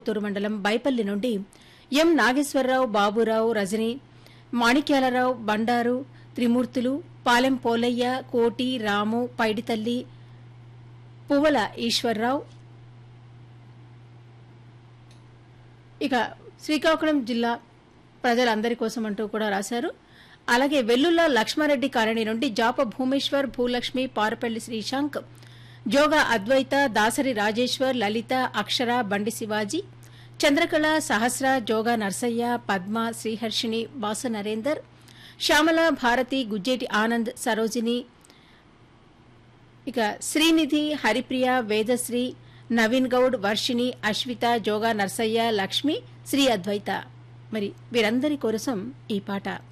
చిత్తూరు మండలం బైపల్లి నుండి ఎం నాగేశ్వరరావు, బాబురావు, రజని, మాణిక్యాలరావు, బండారు, త్రిమూర్తులు, పాలెం పోలయ్య, కోటి, రాము, పైడితల్లి, పువ్వల ఈశ్వరరావు. ఇక శ్రీకాకుళం జిల్లా ప్రజలందరి కోసం అంటూ కూడా రాశారు. అలాగే వెల్లుల్ల లక్ష్మారెడ్డి కాలనీ నుండి జాప భూమేశ్వర్, భూలక్ష్మి, పారపల్లి శ్రీశాంక్, జోగా అద్వైత, దాసరి రాజేశ్వర్, లలిత, అక్షర, బండి శివాజీ, చంద్రకళ, సహస్ర, జోగా నర్సయ్య, పద్మ, శ్రీహర్షిణి, బాసు నరేందర్, శ్యామల, భారతి, గుజ్జేటి ఆనంద్, సరోజిని, ఇక శ్రీనిధి, హరిప్రియ, వేదశ్రీ, నవీన్ గౌడ్, వర్షిణి, అశ్విత, జోగా నర్సయ్య, లక్ష్మి, శ్రీ అద్వైత. మరి వీరందరి కోసం ఈ పాట.